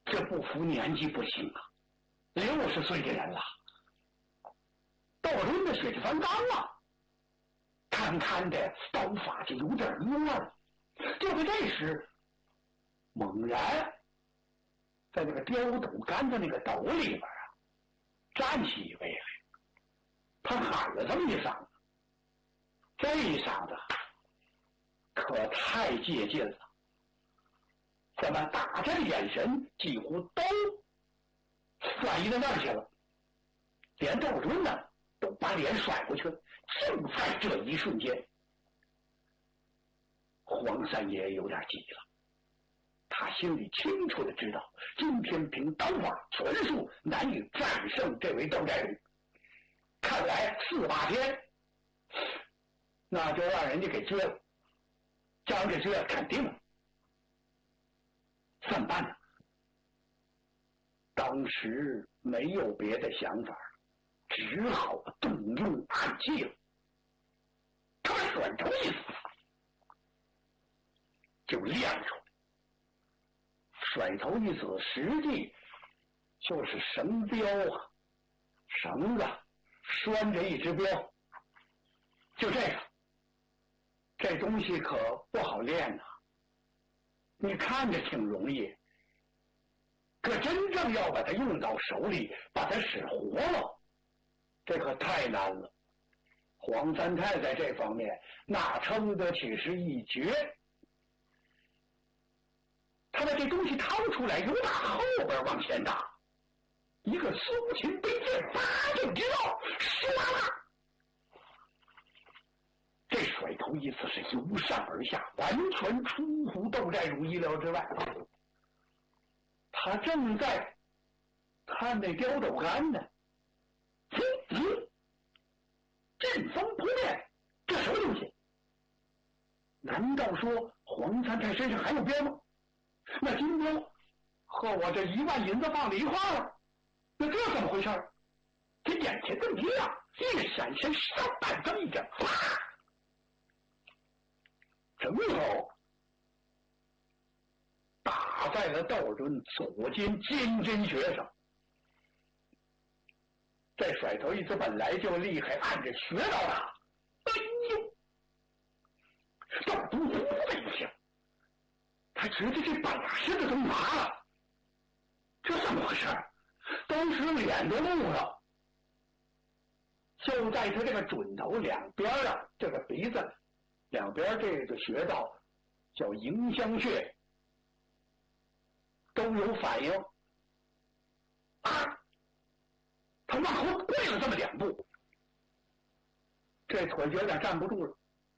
这不服年纪不行啊，60岁的人了，到人的血气方刚了，看的刀法就有点弱了。就在这时，猛然在那个刁斗杆的那个斗里边啊，站起一位来，他喊了这么一嗓子，这一嗓子可太接近了，怎么大家的眼神几乎都转移到那儿去了，连窦准呢都把脸甩过去了。就在这一瞬间，黄三爷有点急了，他心里清楚的知道，今天凭刀法纯属难以战胜这位窦寨主，看来4、8天那就让人家给撅了，将这撅肯定了，怎么办呢？当时没有别的想法，只好动用暗器了。他甩头一死就亮出来，甩头一死实际就是绳标啊，绳子拴着一只标，就这东西可不好练呐。你看着挺容易，可真正要把它用到手里，把它使活了，这可太难了。黄三太在这方面那称得起是一绝，他把这东西掏出来，由打后边往前打，一个苏秦飞剑，啪就知道，唰啦！这甩头一次是由上而下，完全出乎窦寨主意料之外。他正在看那刁斗杆呢，阵风扑面，这什么东西？难道说黄三太身上还有镖吗？那金镖和我这1万银子放在一块了，那这怎么回事？他眼前这么一亮，一个闪身上半这么一阵，啪，正好打在了窦准左肩肩针穴上。这甩头一次本来就厉害，按着穴道打，哎呦！窦准呼的一下，他觉得这把身子都麻了，这怎么回事？当时脸都怒了。就在他这个准头两边啊，这个鼻子两边这个穴道叫迎香穴，都有反应啊！他往后跪了这么2步，这腿就有点站不住了，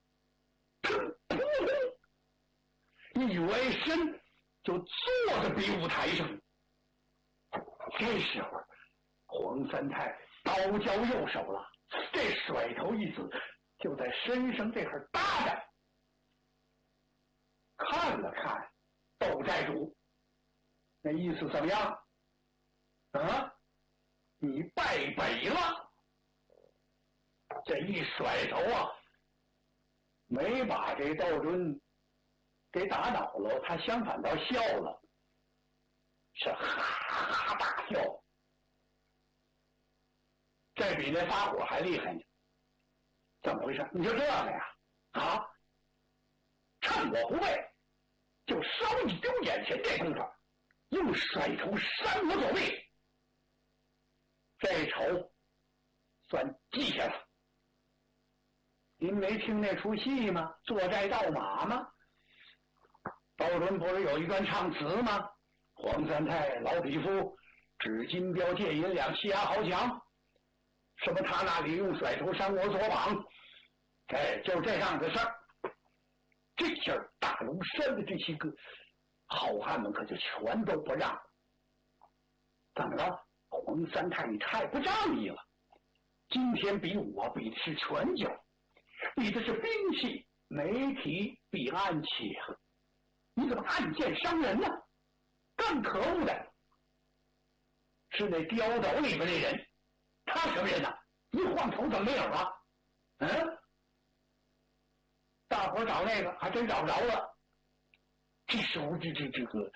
一歪身就坐在比武台上。这时候黄三太刀交右手了，这甩头一死就在身上这儿搭着，看了看窦寨主，那意思怎么样啊？你败北了。这一甩头啊，没把这窦准给打倒了，他相反倒笑了，是哈哈大笑。这比那发火还厉害呢。怎么回事？你就这个呀？啊！趁我不备，就稍一丢眼前这功夫，用甩头扇我左臂。这仇算记下了。您没听那出戏吗？坐寨盗马吗？窦准不是有一段唱词吗？黄三太老匹夫，指金镖借银两，欺压豪强。什么他那里用甩头扇我左膀，哎，就这样的事儿。这下大庐山的这些个好汉们可就全都不让。怎么了？黄三太你太不仗义了，今天比我比的是拳脚，比的是兵器，没提比暗器啊！你怎么暗箭伤人呢？更可恶的是那刁斗里边那人，他什么人呢？一晃头怎么没有了？大伙找那个还真找不着了。这时候这个